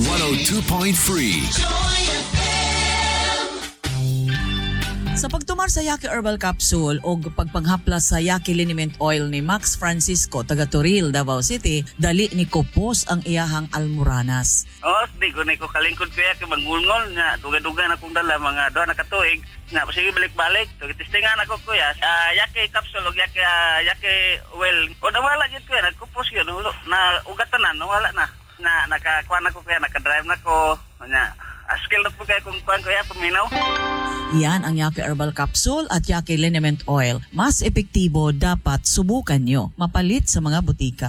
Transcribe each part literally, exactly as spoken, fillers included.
one oh two point three. Sa pagtumar sa Yaki Herbal Capsule o pagpanghaplas sa Yaki Liniment Oil ni Max Francisco taga Toril, Davao City, dali ni Kopos ang iyahang almoranas. Oh, di ko na ko kalingkod kaya kay mangulngol nga duga-duga na kong dala mga doon na katuig nga sige balik-balik so testingan ako kuya uh, Yaki Capsule ug Yaki uh, Yaki Oil o nawala gid ko nagkupos yun na ugatanan nawala na na nakakuha na ko kaya nakadrive na ko nya skill na po kaya kung kuhan kuya paminaw. Yan ang Yaki Herbal Capsule at Yaki Liniment Oil. Mas epektibo, dapat subukan nyo. Mapalit sa mga butika.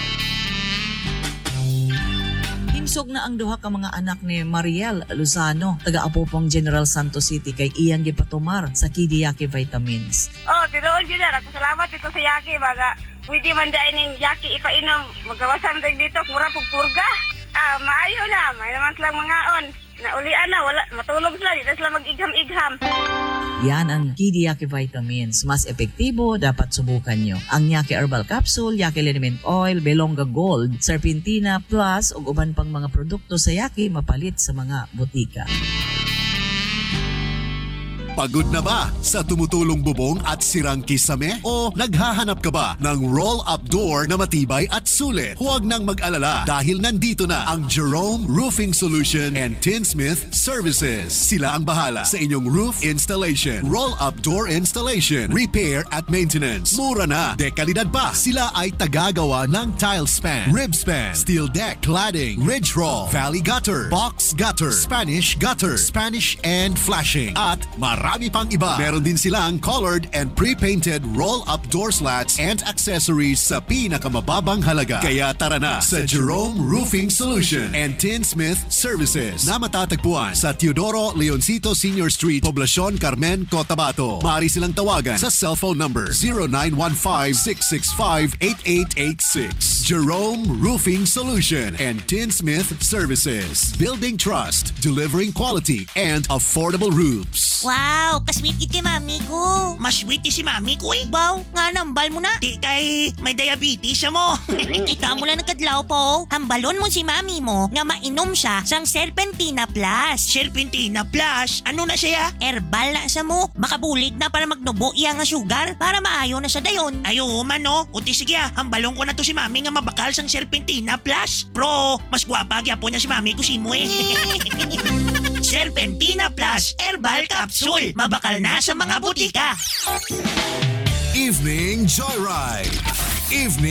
Himsog na ang duha ka mga anak ni Mariel Luzano, taga-Apopong General Santos City, kay iyang gipatumar sa Kidi Yaki Vitamins. Oh, tinuod yun na. Salamat dito sa Yaki. Baga, pwede man dahil ng Yaki ipainom. Magawasan tayo dito, mura pagpurga. Ah, maayo na. May naman silang mga on. Naulian na, wala, matulog sila, dito sila mag-igham-igham. Yan ang Kidi Yaki Vitamins. Mas epektibo, dapat subukan nyo. Ang Yaki Herbal Capsule, Yaki Liniment Oil, Belonga Gold, Serpentina Plus, ug uban pang mga produkto sa Yaki mapalit sa mga butika. Pagod na ba sa tumutulong bubong at sirang kisame? O naghahanap ka ba ng roll-up door na matibay at sulit? Huwag nang mag-alala dahil nandito na ang Jerome Roofing Solution and Tinsmith Services. Sila ang bahala sa inyong roof installation, roll-up door installation, repair at maintenance. Mura na, dekalidad pa. Sila ay tagagawa ng tile span, rib span, steel deck, cladding, ridge roll, valley gutter, box gutter, Spanish gutter, Spanish and flashing, at marami pang iba. Meron din silang colored and pre-painted roll-up door slats and accessories sa pinakamababang halaga. Kaya tara na sa Jerome Roofing Solution and Tinsmith Services na matatagpuan sa Teodoro Leoncito Senior Street, Poblacion, Carmen, Cotabato. Maaari silang tawagan sa cellphone number zero nine one five, six six five, eight eight eight six. Jerome Roofing Solution and Tinsmith Services. Building trust, delivering quality and affordable roofs. Wow, kasweet iti mami ko. Mas sweet si mami ko eh. Wow, nga nambal mo na. Di kay may diabetes siya mo. Kita mo lang nagkadlaw po. Hambalon mo si mami mo nga mainom siya sang Serpentina Plus. Serpentina Plus? Ano na siya? Herbal na siya mo. Makabulig na para magnubo iya nga sugar para maayo na siya dayon. Ayo man no. Uti sige ah, hambalon ko na to si mami nga mabakal sang Serpentina Plus. Pro, mas gwapa po niya si mami ko si mo eh. Serpentina Plus Herbal Capsule. Mabakal na sa mga butika. Evening Joyride. Evening